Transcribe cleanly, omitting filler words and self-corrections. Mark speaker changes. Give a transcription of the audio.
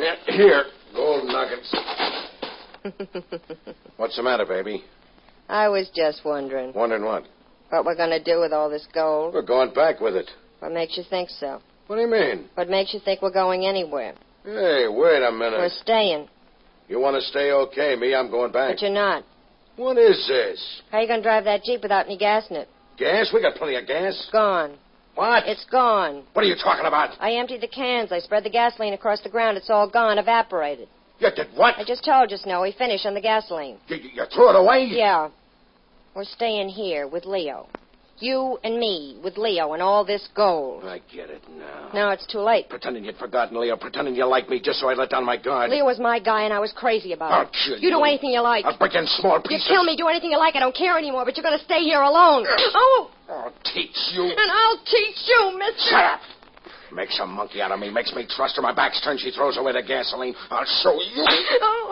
Speaker 1: Yeah, here, gold nuggets.
Speaker 2: What's the matter, baby?
Speaker 3: I was just wondering.
Speaker 2: Wondering what?
Speaker 3: What we're going to do with all this gold.
Speaker 2: We're going back with it.
Speaker 3: What makes you think so?
Speaker 2: What do you mean?
Speaker 3: What makes you think we're going anywhere?
Speaker 2: Hey, wait a minute.
Speaker 3: We're staying.
Speaker 2: You want to stay, okay. Me, I'm going back.
Speaker 3: But you're not.
Speaker 2: What is this?
Speaker 3: How are you going to drive that Jeep without any gas in it?
Speaker 2: Gas? We got plenty of gas.
Speaker 3: It's gone.
Speaker 2: What?
Speaker 3: It's gone.
Speaker 2: What are you talking about?
Speaker 3: I emptied the cans. I spread the gasoline across the ground. It's all gone, evaporated.
Speaker 2: You did what?
Speaker 3: I just told you, Snowy. Finish on the gasoline.
Speaker 2: You threw it away?
Speaker 3: Yeah. We're staying here with Leo. You and me with Leo and all this gold.
Speaker 2: I get it now.
Speaker 3: Now it's too late.
Speaker 2: Pretending you'd forgotten, Leo. Pretending you liked me just so I let down my guard.
Speaker 3: Leo was my guy, and I was crazy about
Speaker 2: I'll
Speaker 3: it.
Speaker 2: kill
Speaker 3: You do anything you like.
Speaker 2: I'll break in small pieces.
Speaker 3: You kill me, do anything you like. I don't care anymore, but you're going to stay here alone. Oh!
Speaker 2: I'll teach you.
Speaker 3: And I'll teach you, mister.
Speaker 2: Shut up. Makes a monkey out of me. Makes me trust her. My back's turned. She throws away the gasoline. I'll show you.
Speaker 3: Oh.